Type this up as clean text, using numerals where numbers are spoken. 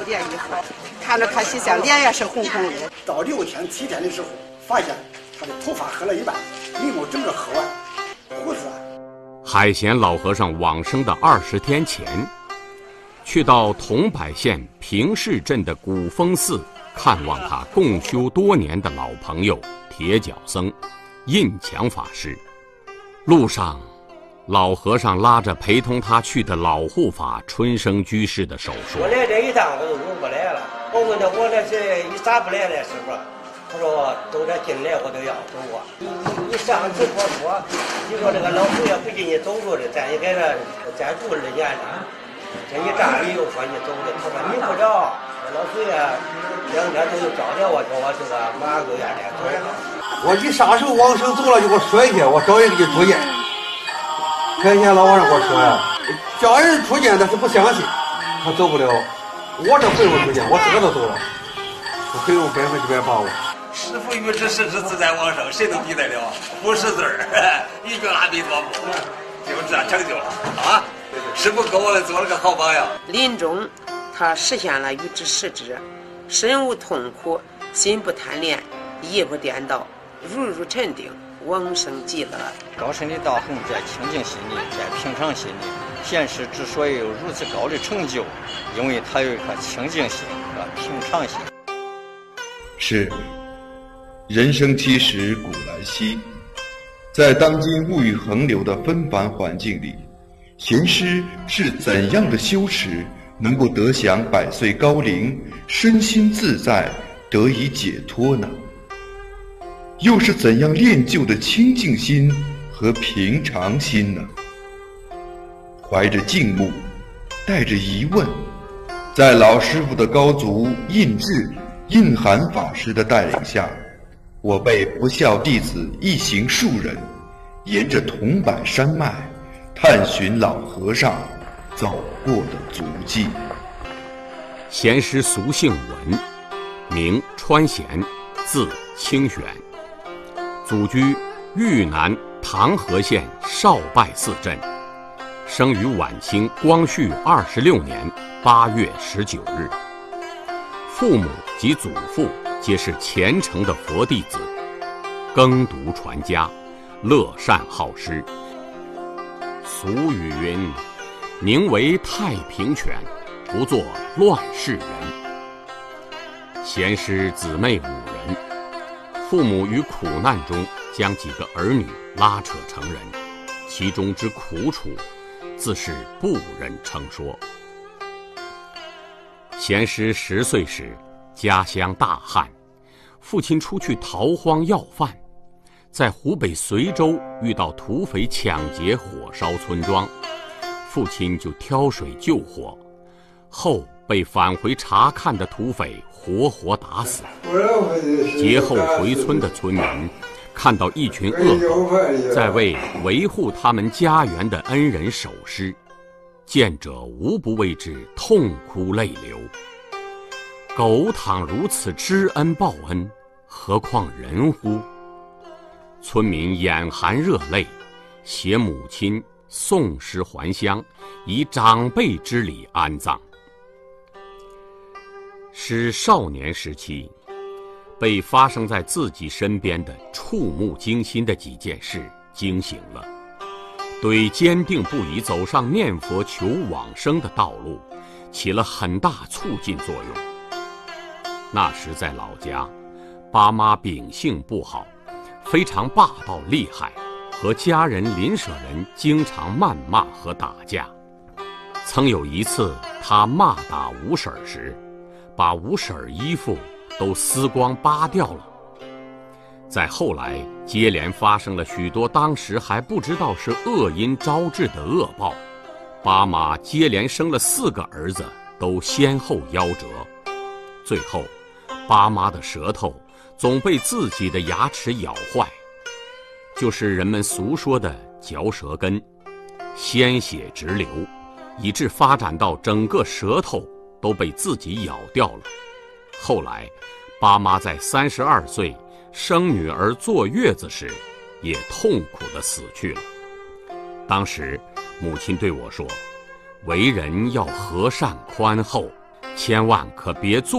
脸一红，看着他形象，脸也是红红的。 到6天7天的时候，发现他的头发黑了一半，眉毛整个黑完，胡子。 海贤老和尚往生的20天前，去到桐柏县平市镇的古峰寺看望他共修多年的老朋友铁脚僧印强法师。路上，老和尚拉着陪同他去的老护法春生居士的手说：“ 我来这一趟我就入不来了。我问他我这是一咋不来了，师傅？他说都这进来我都要走啊。你上次说，你说这个老祖爷不给你走路的，咱也给他再住2年了。这一站你又说你走的，他说你不着，老祖爷2天都招待我，说我这个马上就愿来走。 我一撒手往生走了，就给我摔下，我找人给你出见。海贤老和尚给我说呀，叫人出见他是不相信，他走不了。我这回我出见，我自个都走了，我可有100%把握。 师父与之实之自在往生，谁能抵得了？不识字儿，一句阿弥陀佛，就这样成就了啊！师父给我们做了个好榜样。 临终，他实现了与之实之，身无痛苦，心不贪恋，意不颠倒，如沉定，往生极乐。 高深的道行在清净心里，在平常心里。贤师之所以有如此高的成就，因为他有一颗清净心和平常心。 是。人生70古来稀，在当今物欲横流的纷繁环境里，贤师是怎样的修持能够得享100岁高龄，身心自在，得以解脱呢？又是怎样练就的清净心和平常心呢？怀着敬慕，带着疑问，在老师傅的高足印智、印涵法师的带领下，我辈不孝弟子一行数人，沿着桐柏山脉，探寻老和尚走过的足迹。 贤师俗姓文，名川贤，字清玄，祖居豫南唐河县少拜寺镇，生于晚清光绪26年8月19日。父母及祖父皆是虔诚的佛弟子，耕读传家，乐善好施。俗语云：“宁为太平犬，不做乱世人。”贤师姊妹5人，父母于苦难中将几个儿女拉扯成人，其中之苦楚，自是不忍称说。贤师10岁时，家乡大旱，父亲出去逃荒要饭，在湖北随州遇到土匪抢劫火烧村庄，父亲就挑水救火，后被返回查看的土匪活活打死。劫后回村的村民看到一群恶狗在为维护他们家园的恩人守尸，见者无不为之痛哭泪流。狗倘如此知恩报恩，何况人乎？村民眼含热泪，携母亲送尸还乡，以长辈之礼安葬。使少年时期被发生在自己身边的触目惊心的几件事惊醒了，对坚定不移走上念佛求往生的道路起了很大促进作用。那时在老家，爸妈秉性不好，非常霸道厉害，和家人邻舍人经常谩骂和打架。曾有一次他骂打五婶时，把五婶衣服都撕光扒掉了。再后来接连发生了许多当时还不知道是恶因招致的恶报，爸妈接连生了4个儿子，都先后夭折。最后爸妈的舌头总被自己的牙齿咬坏，就是人们俗说的嚼舌根，鲜血直流，以致发展到整个舌头都被自己咬掉了。后来爸妈在32岁生女儿坐月子时，也痛苦地死去了。当时母亲对我说，为人要和善宽厚， 千万可别做